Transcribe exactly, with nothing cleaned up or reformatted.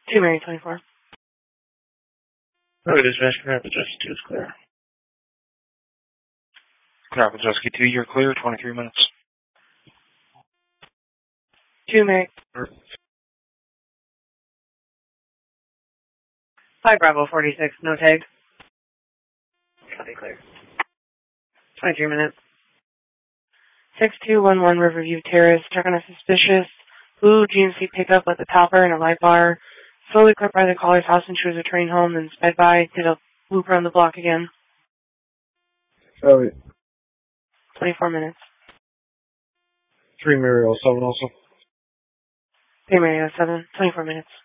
two Mary, twenty-four. Oh, dispatch, Karapajeski two is clear. Karapajeski two, you're clear, twenty-three minutes. two Mary. Perfect. five Bravo, forty-six, no tag. Copy, clear. twenty-three minutes. six two one one Riverview Terrace, check on a suspicious blue G M C pickup with a topper and a light bar. Slowly crept by the caller's house and she was returning home, then sped by, did a loop around the block again. Oh, twenty-four minutes. three Mary oh seven also. three Mary oh seven, twenty-four minutes.